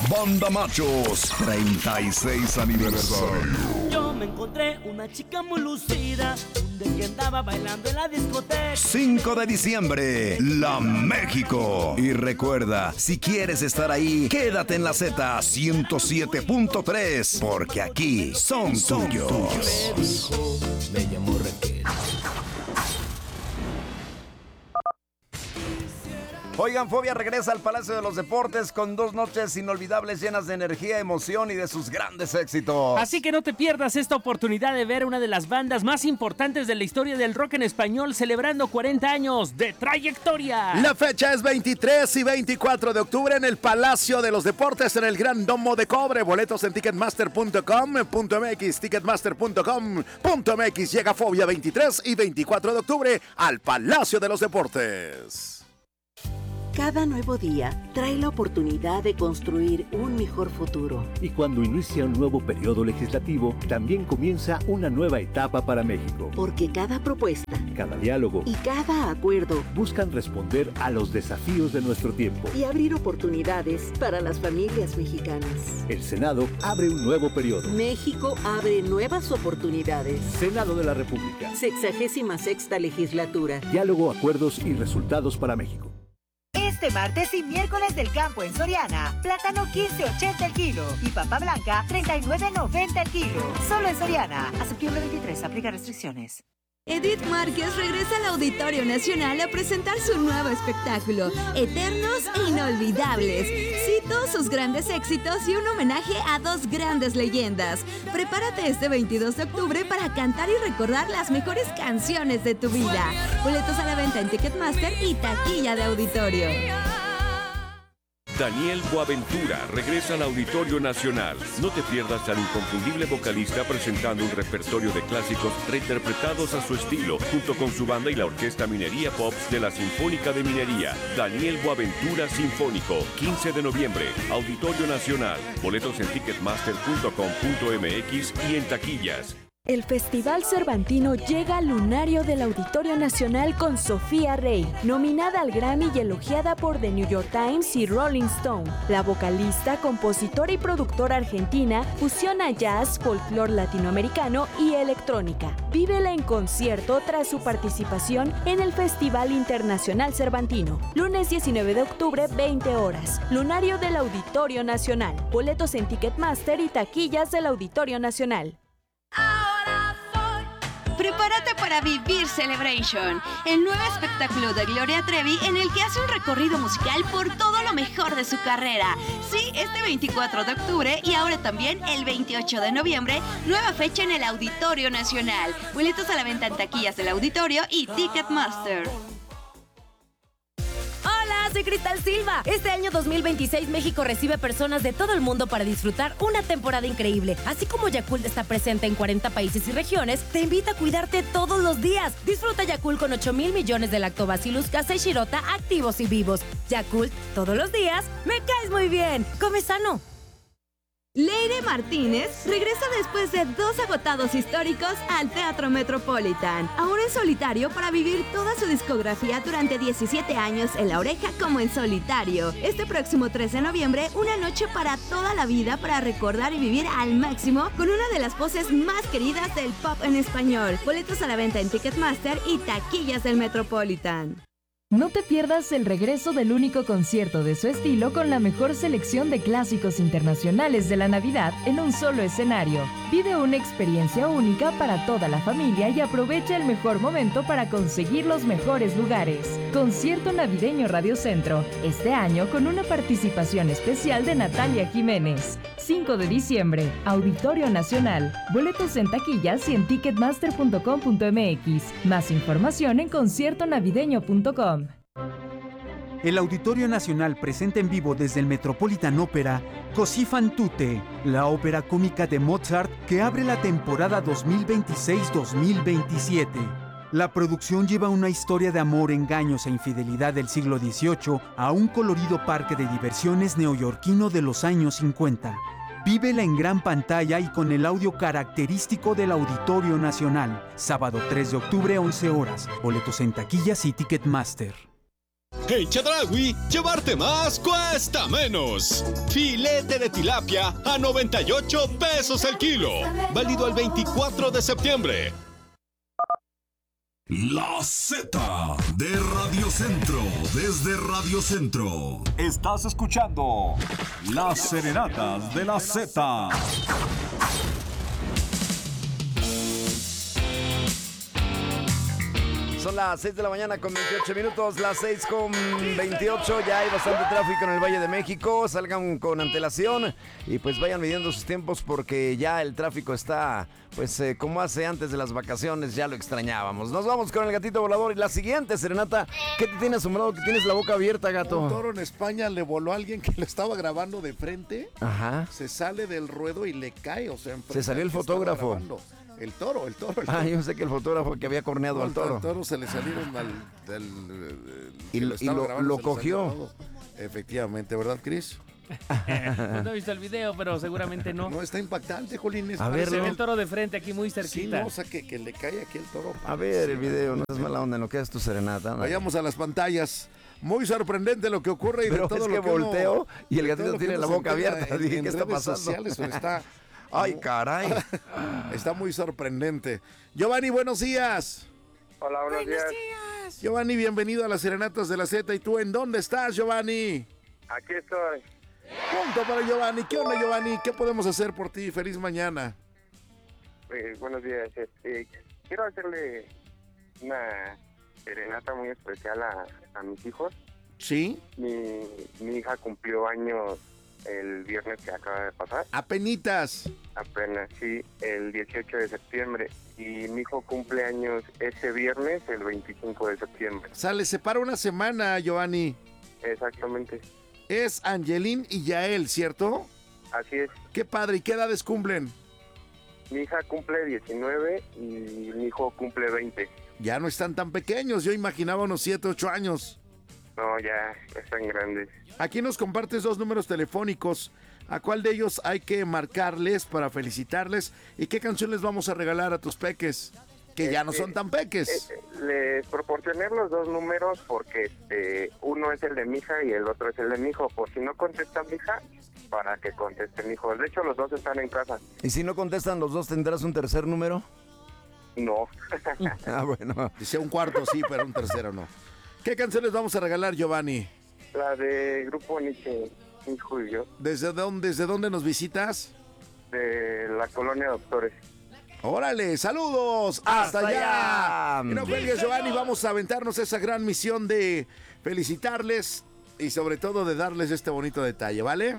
Banda Machos, 36 aniversario. Yo me encontré una chica muy lucida, de que andaba bailando en la discoteca. 5 de diciembre, La México. Y recuerda, si quieres estar ahí, quédate en la Z 107.3, porque aquí son tuyos. Me llamó Raquel. Oigan, Fobia regresa al Palacio de los Deportes con 2 noches inolvidables llenas de energía, emoción y de sus grandes éxitos. Así que no te pierdas esta oportunidad de ver una de las bandas más importantes de la historia del rock en español celebrando 40 años de trayectoria. La fecha es 23 y 24 de octubre en el Palacio de los Deportes en el Gran Domo de Cobre. Boletos en ticketmaster.com.mx, ticketmaster.com.mx. Llega Fobia 23 y 24 de octubre al Palacio de los Deportes. Cada nuevo día trae la oportunidad de construir un mejor futuro. Y cuando inicia un nuevo periodo legislativo, también comienza una nueva etapa para México. Porque cada propuesta, cada diálogo y cada acuerdo buscan responder a los desafíos de nuestro tiempo y abrir oportunidades para las familias mexicanas. El Senado abre un nuevo periodo. México abre nuevas oportunidades. Senado de la República. 66ª legislatura. Diálogo, acuerdos y resultados para México. Este martes y miércoles del campo en Soriana, plátano 15.80 el kilo y papa blanca 39.90 el kilo. Solo en Soriana. A septiembre 23, aplica restricciones. Edith Márquez regresa al Auditorio Nacional a presentar su nuevo espectáculo, Eternos e Inolvidables. Cito sus grandes éxitos y un homenaje a 2 grandes leyendas. Prepárate este 22 de octubre para cantar y recordar las mejores canciones de tu vida. Boletos a la venta en Ticketmaster y taquilla de auditorio. Daniel Boaventura regresa al Auditorio Nacional. No te pierdas al inconfundible vocalista presentando un repertorio de clásicos reinterpretados a su estilo, junto con su banda y la Orquesta Minería Pops de la Sinfónica de Minería. Daniel Boaventura Sinfónico, 15 de noviembre, Auditorio Nacional. Boletos en ticketmaster.com.mx y en taquillas. El Festival Cervantino llega al lunario del Auditorio Nacional con Sofía Rey, nominada al Grammy y elogiada por The New York Times y Rolling Stone. La vocalista, compositora y productora argentina fusiona jazz, folclore latinoamericano y electrónica. Vívela en concierto tras su participación en el Festival Internacional Cervantino. Lunes 19 de octubre, 20 horas. Lunario del Auditorio Nacional. Boletos en Ticketmaster y taquillas del Auditorio Nacional. Prepárate para vivir Celebration, el nuevo espectáculo de Gloria Trevi en el que hace un recorrido musical por todo lo mejor de su carrera. Sí, este 24 de octubre y ahora también el 28 de noviembre, nueva fecha en el Auditorio Nacional. Boletos a la venta en taquillas del auditorio y Ticketmaster. Hola, soy Cristal Silva. Este año 2026 México recibe personas de todo el mundo para disfrutar una temporada increíble. Así como Yakult está presente en 40 países y regiones, te invita a cuidarte todos los días. Disfruta Yakult con 8,000 millones de Lactobacillus casei shirota activos y vivos. Yakult, todos los días, me caes muy bien. Come sano. Leire Martínez regresa después de 2 agotados históricos al Teatro Metropolitan, ahora en solitario para vivir toda su discografía durante 17 años en La Oreja como en solitario. Este próximo 13 de noviembre, una noche para toda la vida para recordar y vivir al máximo con una de las voces más queridas del pop en español. Boletos a la venta en Ticketmaster y taquillas del Metropolitan. No te pierdas el regreso del único concierto de su estilo con la mejor selección de clásicos internacionales de la Navidad en un solo escenario. Vive una experiencia única para toda la familia y aprovecha el mejor momento para conseguir los mejores lugares. Concierto navideño Radio Centro, este año con una participación especial de Natalia Jiménez. 5 de diciembre, Auditorio Nacional. Boletos en taquillas y en ticketmaster.com.mx. Más información en conciertonavideño.com. El Auditorio Nacional presenta en vivo desde el Metropolitan Opera Così fan tutte, la ópera cómica de Mozart que abre la temporada 2026-2027. La producción lleva una historia de amor, engaños e infidelidad del siglo XVIII a un colorido parque de diversiones neoyorquino de los años 50. Vívela en gran pantalla y con el audio característico del Auditorio Nacional. Sábado 3 de octubre, 11 horas. Boletos en taquillas y Ticketmaster. En Chedraui, llevarte más cuesta menos. Filete de tilapia a 98 pesos el kilo. Válido el 24 de septiembre. La Z de Radio Centro, desde Radio Centro. Estás escuchando Las Serenatas de la Z. Son las 6 de la mañana con 28 minutos, las 6 con 28, ya hay bastante tráfico en el Valle de México, salgan con antelación y pues vayan midiendo sus tiempos porque ya el tráfico está, pues como hace antes de las vacaciones, ya lo extrañábamos. Nos vamos con el gatito volador y la siguiente serenata, ¿qué te tiene asombrado? Que tienes la boca abierta, gato. Un toro en España le voló a alguien que lo estaba grabando de frente, ajá, se sale del ruedo y le cae, o sea, se salió el fotógrafo. El toro. Ah, yo sé que el fotógrafo que había corneado al toro. Al toro se le salieron y lo cogió. Efectivamente, ¿verdad, Cris? Pues no he visto el video, pero seguramente no. No, está impactante, Jolín. A ver, se ve el toro de frente aquí muy cerquita. Sí, no, o sea, que le cae aquí el toro. A ver el video, no es mala onda en lo que es tu serenata. ¿No? Vayamos a las pantallas. Muy sorprendente lo que ocurre y pero de todo es lo que volteo y el gatito tiene la boca abierta. Dije, ¿qué está pasando? Sociales, está... Ay, caray. Está muy sorprendente. Giovanni, buenos días. Hola, buenos días. Giovanni, bienvenido a las Serenatas de la Z. ¿Y tú en dónde estás, Giovanni? Aquí estoy. Punto para Giovanni. ¿Qué onda, Giovanni? ¿Qué podemos hacer por ti? Feliz mañana. Buenos días. Quiero hacerle una serenata muy especial a mis hijos. ¿Sí? Mi hija cumplió años el viernes que acaba de pasar. Apenitas. Apenas, sí, el 18 de septiembre. Y mi hijo cumple años ese viernes, el 25 de septiembre. Sale, separa una semana, Giovanni. Exactamente. Es Angelín y Yael, ¿cierto? Así es. Qué padre, ¿y qué edades cumplen? Mi hija cumple 19 y mi hijo cumple 20. Ya no están tan pequeños, yo imaginaba unos 7, 8 años. No, ya están grandes. Aquí nos compartes 2 números telefónicos. ¿A cuál de ellos hay que marcarles para felicitarles? ¿Y qué canción les vamos a regalar a tus peques? Que ya no son tan peques. Les proporcioné los 2 números porque uno es el de mi hija y el otro es el de mi hijo. Por si no contesta mi hija, para que conteste mi hijo. De hecho, los 2 están en casa. ¿Y si no contestan los 2, tendrás un tercer número? No. Ah, bueno. Dice un cuarto sí, pero un tercero no. ¿Qué canción les vamos a regalar, Giovanni? La de Grupo Nietzsche, mi hijo y yo. ¿Desde dónde nos visitas? De la Colonia Doctores. ¡Órale! ¡Saludos! ¡Hasta allá! allá! Y no cuelgues, Giovanni, vamos a aventarnos esa gran misión de felicitarles y sobre todo de darles este bonito detalle, ¿vale?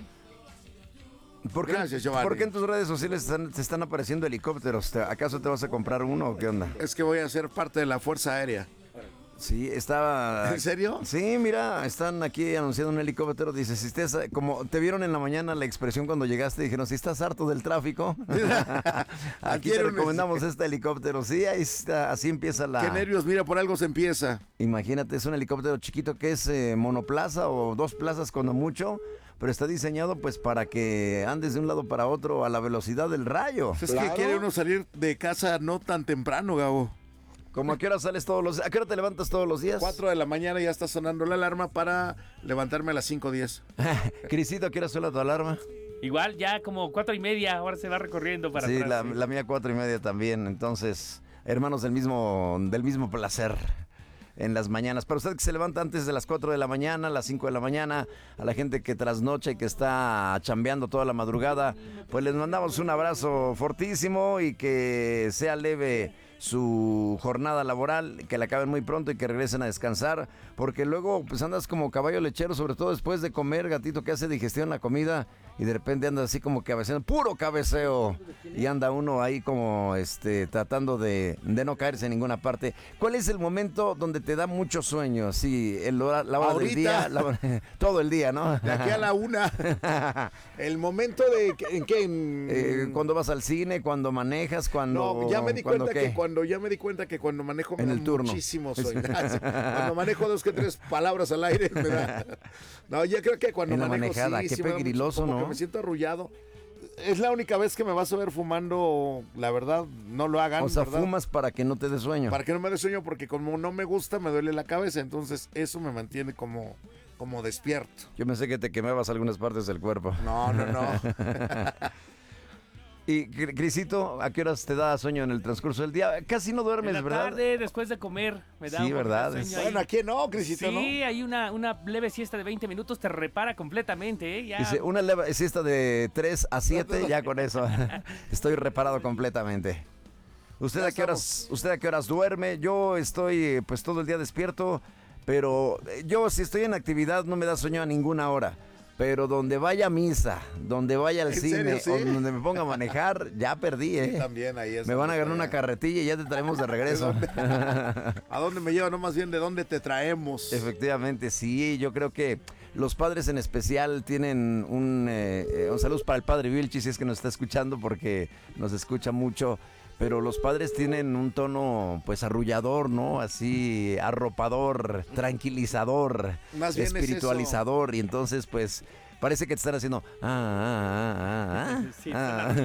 Gracias, Giovanni. ¿Por qué en tus redes sociales te están apareciendo helicópteros? ¿Acaso te vas a comprar uno o qué onda? Es que voy a ser parte de la Fuerza Aérea. Sí, estaba... ¿En serio? Sí, mira, están aquí anunciando un helicóptero. Dice, si estás, como te vieron en la mañana la expresión cuando llegaste, dijeron, si estás harto del tráfico, aquí te recomendamos este helicóptero. Sí, ahí está, así empieza la... Qué nervios, mira, por algo se empieza. Imagínate, es un helicóptero chiquito que es monoplaza o 2 plazas cuando mucho, pero está diseñado pues para que andes de un lado para otro a la velocidad del rayo. Pues es que quiere uno salir de casa no tan temprano, Gabo. ¿Cómo a qué hora sales todos los días? ¿A qué hora te levantas todos los días? 4 de la mañana ya está sonando la alarma para levantarme a las 5:10. Crisito, ¿a qué hora suena tu alarma? Igual, ya como 4:30, ahora se va recorriendo para sí, atrás. La mía 4:30 también. Entonces, hermanos del mismo placer en las mañanas. Para usted que se levanta antes de las 4 de la mañana, a las 5 de la mañana, a la gente que trasnocha y que está chambeando toda la madrugada, pues les mandamos un abrazo fortísimo y que sea leve su jornada laboral, que la acaben muy pronto y que regresen a descansar, porque luego pues andas como caballo lechero, sobre todo después de comer, gatito, que hace digestión la comida y de repente andas así como cabeceando, puro cabeceo, y anda uno ahí como tratando de no caerse en ninguna parte. ¿Cuál es el momento donde te da mucho sueño? Sí, la hora del día, todo el día, ¿no? De aquí a la 1. El momento de ¿en qué? Cuando vas al cine, cuando manejas, cuando... No, ya me di cuenta que cuando manejo en el turno muchísimo sueño. Cuando manejo 2 que 3 palabras al aire me da. No, yo creo que cuando en la manejo manejada, sí, qué sí pegriloso, ¿no? Me siento arrullado. Es la única vez que me vas a ver fumando, la verdad, no lo hagan. O sea, ¿verdad? fumas para que no te dé sueño. Para que no me dé sueño, porque como no me gusta, me duele la cabeza, entonces eso me mantiene como despierto. Yo pensé que te quemabas algunas partes del cuerpo. No. Y, Crisito, ¿a qué horas te da sueño en el transcurso del día? Casi no duermes, En la ¿verdad? tarde, después de comer, me da Sí, un poco ¿verdad? de sueño ahí. Bueno, aquí no, Crisito, ¿no? Sí, hay una leve siesta de 20 minutos, te repara completamente, ¿eh? Ya. Dice, una leve siesta de 3 a 7, ya con eso estoy reparado completamente. ¿Usted a qué horas duerme? Yo estoy pues todo el día despierto, pero yo si estoy en actividad no me da sueño a ninguna hora. Pero donde vaya a misa, donde vaya al ¿En cine, serio, sí? o donde me ponga a manejar, ya perdí, ¿eh? También ahí es. Me van a donde agarrar una te- carretilla y ya te traemos de regreso. ¿A dónde me lleva? No, más bien, ¿de dónde te traemos? Efectivamente, sí, yo creo que los padres en especial tienen un saludo para el padre Vilchi, si es que nos está escuchando, porque nos escucha mucho, pero los padres tienen un tono pues arrullador, ¿no? Así arropador, tranquilizador, Más bien es espiritualizador, y entonces pues parece que te están haciendo Sí,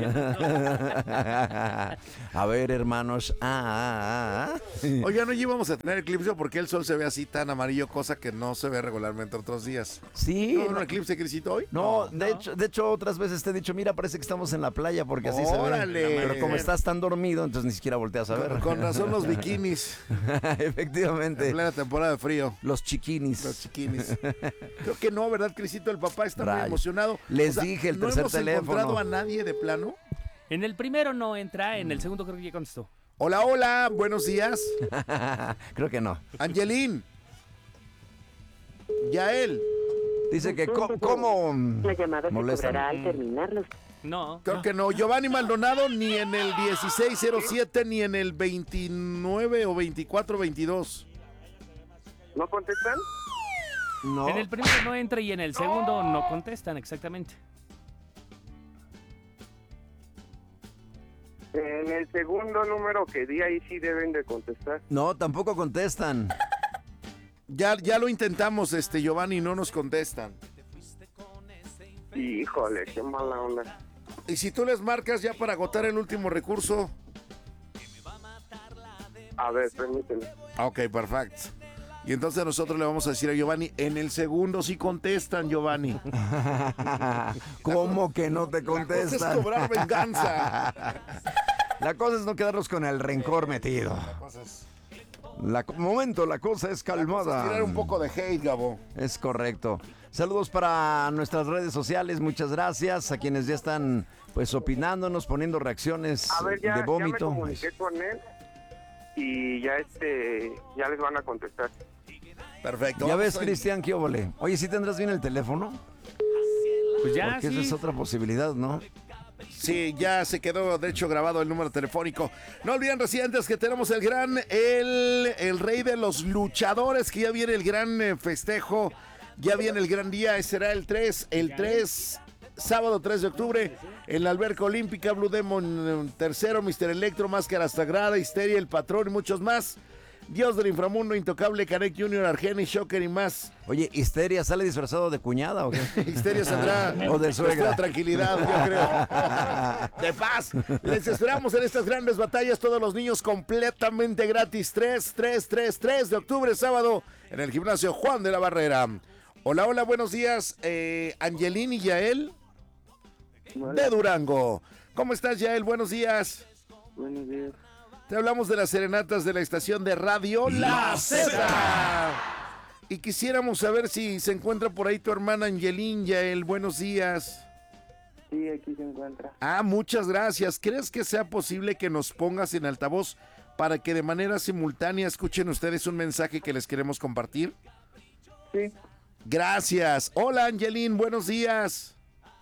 a ver, hermanos, Oiga, no íbamos a tener eclipse porque el sol se ve así tan amarillo, cosa que no se ve regularmente otros días. Sí. ¿No hubo un eclipse, Crisito, hoy? No, de hecho otras veces te he dicho, mira, parece que estamos en la playa porque así se ve. ¡Órale! Pero como estás tan dormido, entonces ni siquiera volteas a ver. Con razón los bikinis. Efectivamente. En plena temporada de frío. Los chiquinis. Los chiquinis. Creo que no, ¿verdad, Crisito? El papá está muy Rayos. emocionado. Les dije el tercer ¿no teléfono. hemos encontrado a nadie de plano? En el primero no entra, en el segundo creo que ya contestó. Hola, buenos días. Creo que no. Angelín. Yael. Dice que cómo La llamada se molestan. cobrará al terminar los... No. Creo que no. Giovanni Maldonado ni en el 1607 ni en el 29 o 2422. ¿No contestan? No. En el primero no entra y en el segundo no contestan, exactamente. En el segundo número que di ahí sí deben de contestar. No, tampoco contestan. Ya lo intentamos, Giovanni, no nos contestan. Híjole, qué mala onda. Y si tú les marcas ya para agotar el último recurso. A ver, permíteme. Ok, perfecto. Y entonces nosotros le vamos a decir a Giovanni, en el segundo sí contestan, Giovanni. ¿Cómo que no te La cosa contestan? es cobrar venganza. La cosa es no quedarnos con el rencor metido. Momento, la cosa es calmada. Tirar un poco de hate, Gabo. Es correcto. Saludos para nuestras redes sociales, muchas gracias a quienes ya están pues opinándonos, poniendo reacciones A ver, de ya me vómito. comuniqué con él y ya ya les van a contestar. Perfecto. Ya Vamos ves, a- Cristian, ¿qué óvole? Oye, ¿sí tendrás bien el teléfono? Pues ya, Porque esa sí. es otra posibilidad, ¿no? Sí, ya se quedó, de hecho, grabado el número telefónico. No olviden, residentes, que tenemos el rey de los luchadores, que ya viene el gran festejo, ya viene el gran día, será el 3, sábado 3 de octubre, en la alberca olímpica, Blue Demon tercero, Mr. Electro, Máscara Sagrada, Histeria, El Patrón y muchos más. Dios del inframundo, Intocable, Canek Jr., Argenis, Shocker y más. Oye, ¿Histeria sale disfrazado de cuñada o qué? Histeria saldrá O de suegra. tranquilidad, yo creo. De paz. Les esperamos en estas grandes batallas, todos los niños completamente gratis. 3 de octubre, sábado, en el gimnasio Juan de la Barrera. Hola, buenos días. Angelín y Yael de Durango. ¿Cómo estás, Yael? Buenos días. Buenos días. Te hablamos de las serenatas de la estación de radio La Z. Y quisiéramos saber si se encuentra por ahí tu hermana Angelín, Yael. Buenos días. Sí, aquí se encuentra. Ah, muchas gracias. ¿Crees que sea posible que nos pongas en altavoz para que de manera simultánea escuchen ustedes un mensaje que les queremos compartir? Sí. Gracias. Hola, Angelín. Buenos días.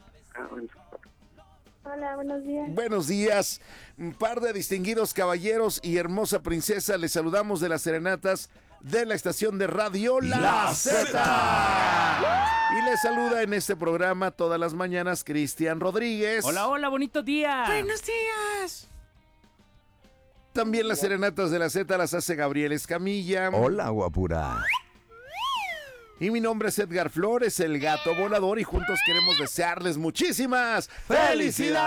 Hola, buenos días. Buenos días. Un par de distinguidos caballeros y hermosa princesa. Les saludamos de las serenatas de la estación de radio La Z. Y les saluda en este programa todas las mañanas Cristian Rodríguez. Hola, bonito día. Buenos días. También las serenatas de la Z las hace Gabriel Escamilla. Hola, guapura. Y mi nombre es Edgar Flores, el gato volador, y juntos queremos desearles muchísimas felicidades.